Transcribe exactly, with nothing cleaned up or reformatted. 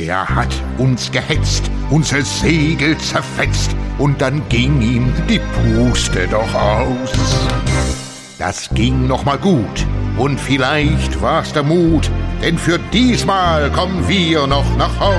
Der hat uns gehetzt, unser Segel zerfetzt, und dann ging ihm die Puste doch aus. Das ging noch mal gut, und vielleicht war's der Mut, denn für diesmal kommen wir noch nach Haus.